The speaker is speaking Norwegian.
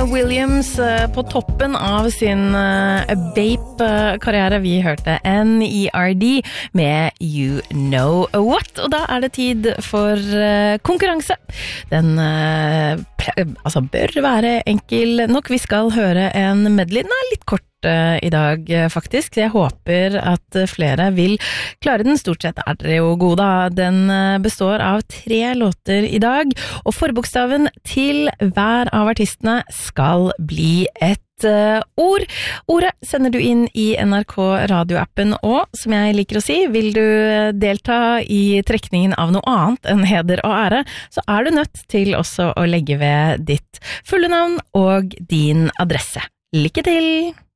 Williams på toppen av sin Bape-karriere. Vi hørte N.E.R.D. med You Know What. Og da er det tid for konkurranse. Den bør være enkel nok. Vi skal høre en medley. Den er litt kort i dag faktisk. Jeg håper at flere vil klare den. Stort sett er dere jo gode da. Den består av 3 låter i dag, og forbokstaven til hver av artistene skal bli et ord. Ordet sender du inn i NRK radioappen, og som jeg liker å si, vil du delta i trekningen av noe annet enn heder og ære, så er du nødt til også å legge ved ditt fulle navn og din adresse. Lykke til!